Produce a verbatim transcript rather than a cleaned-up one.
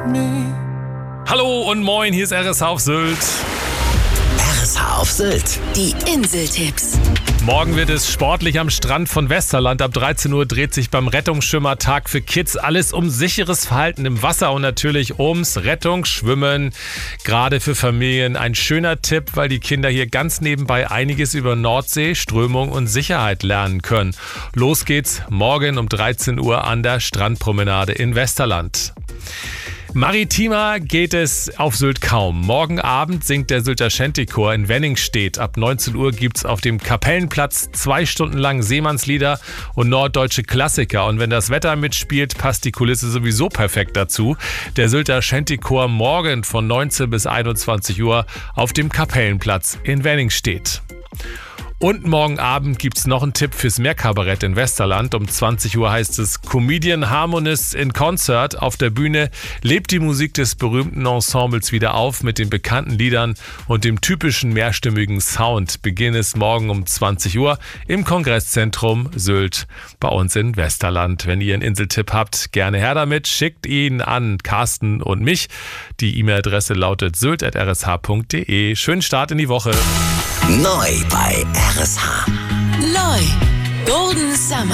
Hallo und moin, hier ist R S H auf Sylt. R S H auf Sylt. Die Inseltipps. Morgen wird es sportlich am Strand von Westerland. Ab dreizehn Uhr dreht sich beim Rettungsschwimmertag für Kids alles um sicheres Verhalten im Wasser und natürlich ums Rettungsschwimmen. Gerade für Familien ein schöner Tipp, weil die Kinder hier ganz nebenbei einiges über Nordsee, Strömung und Sicherheit lernen können. Los geht's morgen um dreizehn Uhr an der Strandpromenade in Westerland. Maritimer geht es auf Sylt kaum. Morgen Abend singt der Sylter Shantychor in Wenningstedt. Ab neunzehn Uhr gibt's auf dem Kapellenplatz zwei Stunden lang Seemannslieder und norddeutsche Klassiker. Und wenn das Wetter mitspielt, passt die Kulisse sowieso perfekt dazu. Der Sylter Shantychor morgen von neunzehn bis einundzwanzig Uhr auf dem Kapellenplatz in Wenningstedt. Und morgen Abend gibt's noch einen Tipp fürs Meerkabarett in Westerland. Um zwanzig Uhr heißt es Comedian Harmonists in Concert. Auf der Bühne lebt die Musik des berühmten Ensembles wieder auf mit den bekannten Liedern und dem typischen mehrstimmigen Sound. Beginn ist morgen um zwanzig Uhr im Kongresszentrum Sylt bei uns in Westerland. Wenn ihr einen Inseltipp habt, gerne her damit. Schickt ihn an Carsten und mich. Die E-Mail-Adresse lautet sylt at r s h punkt d e. Schönen Start in die Woche. Neu bei R S H. Neu. Golden Summer.